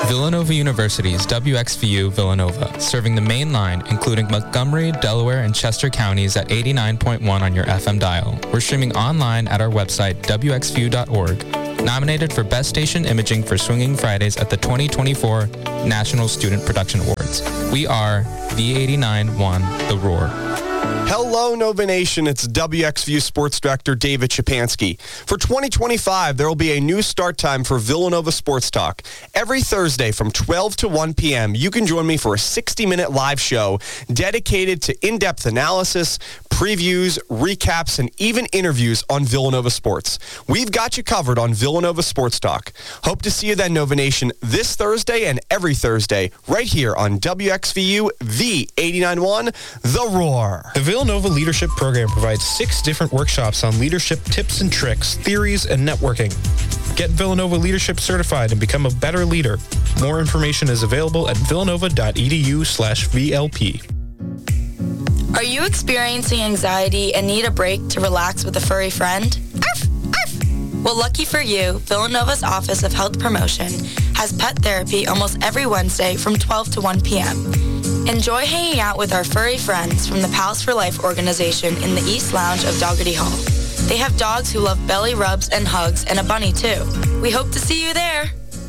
Villanova University's WXVU Villanova, serving the main line, including Montgomery, Delaware, and Chester counties at 89.1 on your FM dial. We're streaming online at our website, wxvu.org. Nominated for Best Station Imaging for Swinging Fridays at the 2024 National Student Production Awards. We are V89.1 The Roar. Hello, Nova Nation. It's WXVU Sports Director David Shapansky. For 2025, there will be a new start time for Villanova Sports Talk. Every Thursday from 12 to 1 p.m., you can join me for a 60-minute live show dedicated to in-depth analysis, previews, recaps, and even interviews on Villanova sports. We've got you covered on Villanova Sports Talk. Hope to see you then, Nova Nation, this Thursday and every Thursday right here on WXVU V89.1 The Roar. The Villanova Leadership Program provides 6 different workshops on leadership tips and tricks, theories, and networking. Get Villanova Leadership certified and become a better leader. More information is available at villanova.edu/VLP. Are you experiencing anxiety and need a break to relax with a furry friend? Arf, arf. Well, lucky for you, Villanova's Office of Health Promotion has pet therapy almost every Wednesday from 12 to 1 p.m. Enjoy hanging out with our furry friends from the Pals for Life organization in the East Lounge of Dougherty Hall. They have dogs who love belly rubs and hugs and a bunny too. We hope to see you there.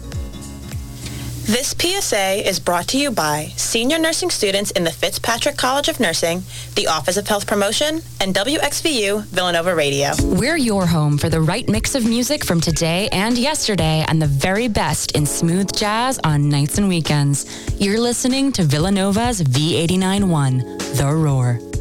This PSA is brought to you by senior nursing students in the Fitzpatrick College of Nursing, the Office of Health Promotion, and WXVU Villanova Radio. We're your home for the right mix of music from today and yesterday and the very best in smooth jazz on nights and weekends. You're listening to Villanova's V89.1, The Roar.